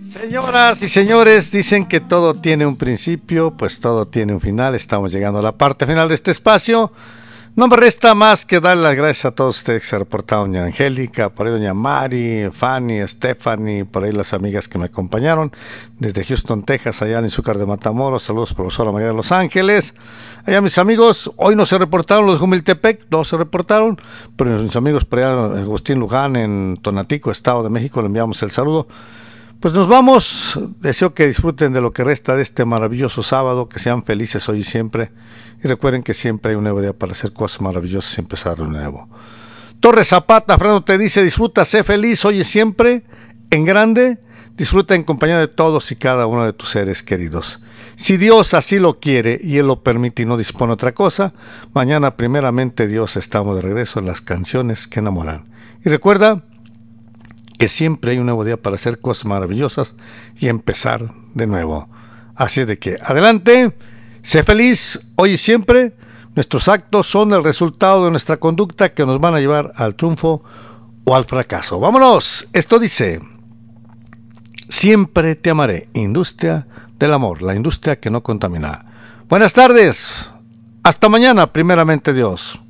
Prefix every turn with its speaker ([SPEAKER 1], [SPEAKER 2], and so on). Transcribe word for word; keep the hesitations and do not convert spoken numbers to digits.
[SPEAKER 1] Señoras y señores, dicen que todo tiene un principio, pues todo tiene un final. Estamos llegando a la parte final de este espacio. No me resta más que dar las gracias a todos ustedes que se reportaron, doña Angélica, por ahí doña Mari, Fanny, Stephanie, por ahí las amigas que me acompañaron desde Houston, Texas, allá en Izúcar de Matamoros. Saludos, profesora María de Los Ángeles. Allá mis amigos, hoy no se reportaron los de Jumiltepec, no se reportaron, pero mis amigos por allá, Agustín Luján en Tonatico, Estado de México, le enviamos el saludo. Pues nos vamos, deseo que disfruten de lo que resta de este maravilloso sábado, que sean felices hoy y siempre, y recuerden que siempre hay un nuevo día para hacer cosas maravillosas y empezar de nuevo. Torres Zapata, Fernando te dice, disfruta, sé feliz hoy y siempre, en grande, disfruta en compañía de todos y cada uno de tus seres queridos. Si Dios así lo quiere y Él lo permite y no dispone otra cosa, mañana primeramente Dios estamos de regreso en las canciones que enamoran. Y recuerda que siempre hay un nuevo día para hacer cosas maravillosas y empezar de nuevo. Así de que, adelante, sé feliz hoy y siempre. Nuestros actos son el resultado de nuestra conducta que nos van a llevar al triunfo o al fracaso. ¡Vámonos! Esto dice: siempre te amaré, industria del amor, la industria que no contamina. Buenas tardes, hasta mañana, primeramente Dios.